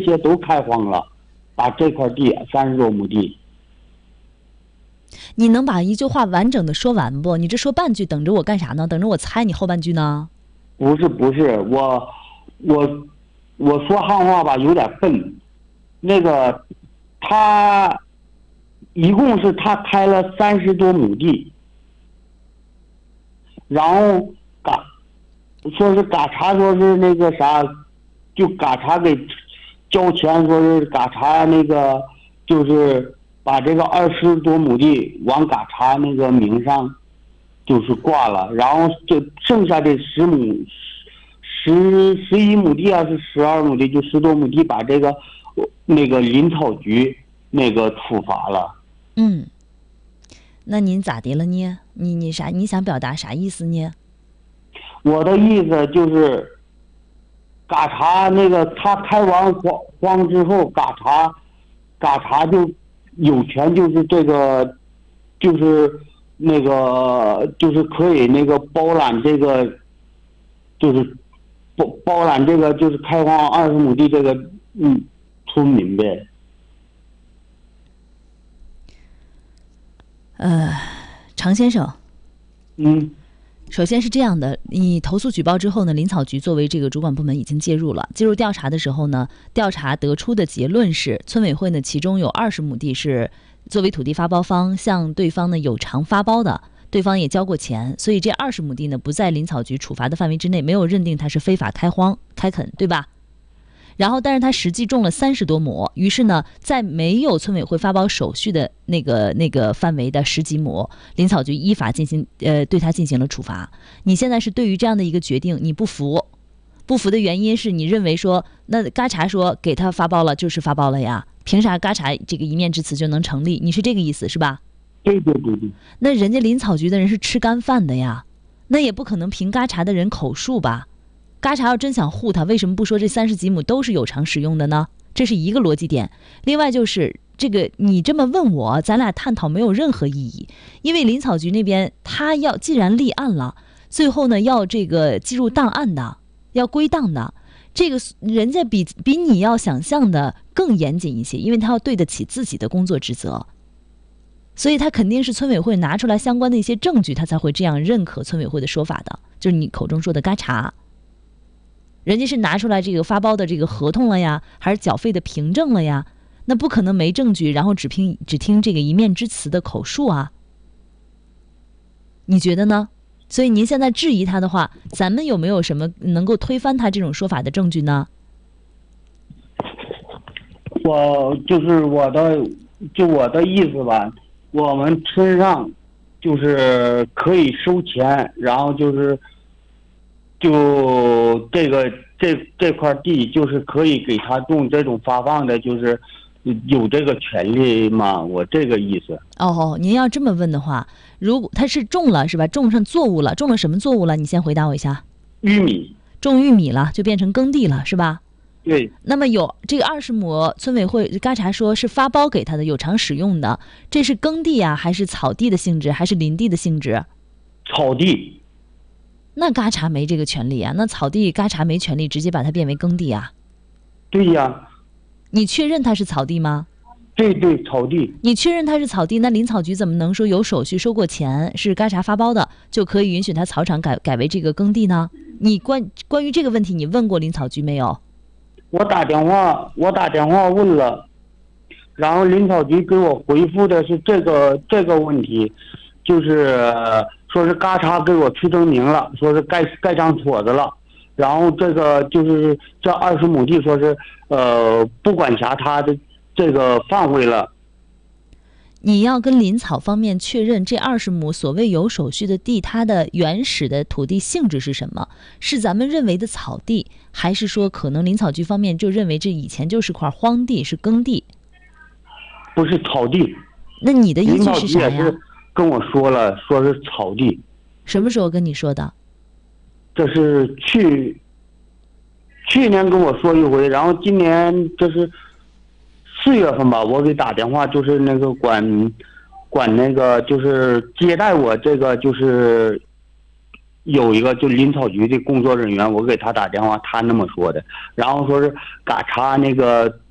些都开荒了，把这块地30多亩地。 你能把一句话完整的说完不？你这说半句，等着我干啥呢？等着我猜你后半句呢？ 不是，我说汉话吧有点笨。那个他一共是他开了30多亩地，然后说是嘎查，说是那个啥，就嘎查给交钱，说是嘎查那个就是把这个20多亩地往嘎查那个名上就是挂了，然后就剩下的11亩地啊，是12亩地，就10多亩地，把这个那个林草局那个处罚了。 那您咋的了呢？你啥？你想表达啥意思呢？ 我的意思就是，嘎查那个他开完荒之后，嘎查就有权，就是这个，就是那个，就是可以那个包揽这个，就是包揽这个，就是开荒20亩地这个村民呗。 常先生，首先是这样的，你投诉举报之后呢，林草局作为这个主管部门已经介入了。介入调查的时候呢，调查得出的结论是，村委会呢其中有20亩地是作为土地发包方向对方呢有偿发包的，对方也交过钱，所以这20亩地呢不在林草局处罚的范围之内，没有认定它是非法开荒开垦，对吧？然后，但是他实际种了30多亩，于是呢，在没有村委会发包手续的那个范围的10几亩，林草局依法对他进行了处罚。你现在是对于这样的一个决定你不服，不服的原因是你认为说，那嘎查说给他发包了就是发包了呀，凭啥嘎查这个一面之词就能成立？你是这个意思是吧？ 对。 那人家林草局的人是吃干饭的呀，那也不可能凭嘎查的人口述吧？嘎查要真想护他，为什么不说这30几亩都是有偿使用的呢？这是一个逻辑点。另外就是这个，你这么问我，咱俩探讨没有任何意义，因为林草局那边他既然立案了，最后呢要这个记入档案的，要归档的，这个人家比你要想象的更严谨一些，因为他要对得起自己的工作职责，所以他肯定是村委会拿出来相关的一些证据，他才会这样认可村委会的说法的，就是你口中说的嘎查。人家是拿出来这个发包的这个合同了呀，还是缴费的凭证了呀？那不可能没证据，然后只听这个一面之词的口述啊。你觉得呢？所以您现在质疑他的话，咱们有没有什么能够推翻他这种说法的证据呢？ 我的意思吧，我们村上就是可以收钱，然后这块地就是可以给他种这种发放的，就是有这个权利吗？我这个意思。 您要这么问的话，如果他是种了是吧？种上作物了，种了什么作物了？你先回答我一下。 玉米。 种玉米了，就变成耕地了是吧？ 对。 那么有这个20亩，村委会嘎查说是发包给他的，有偿使用的，这是耕地啊，还是草地的性质，还是林地的性质？ 草地。 那嘎查没这个权利啊，那草地嘎查没权利直接把它变为耕地啊。 对呀。 你确认它是草地吗？ 对，草地。 你确认它是草地，那林草局怎么能说有手续收过钱是嘎查发包的就可以允许他草场改为这个耕地呢？你关于这个问题你问过林草局没有？ 我打电话问了，然后林草局给我回复的是这个问题，就是说是嘎查给我去证明了，说是盖上戳子了，然后这个就是这20亩地说是不管辖他的这个范围了。 你要跟林草方面确认这20亩所谓有手续的地，它的原始的土地性质是什么？是咱们认为的草地，还是说可能林草局方面就认为这以前就是块荒地，是耕地？ 不是草地。 那你的依据是啥呀？ 林草局也是跟我说了，说是草地。 什么时候跟你说的？ 这是去年跟我说一回，然后今年这是4月份吧，我给打电话，就是那个管那个就是接待我这个就是有一个就林草局的工作人员，我给他打电话，他那么说的。然后说是嘎查那个